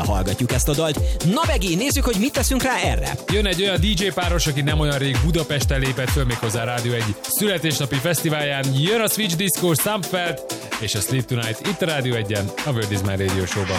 hallgatjuk ezt a dalt. Na Begi, nézzük, hogy mit teszünk rá erre. Jön egy olyan DJ páros, aki nem olyan rég Budapesten lépett föl, méghozzá a Rádió egy születésnapi fesztiválján. Jön a Switch Disco, Sumfeld és a Sleep Tonight itt a Rádió 1-en, a World is My Radio Show-ban.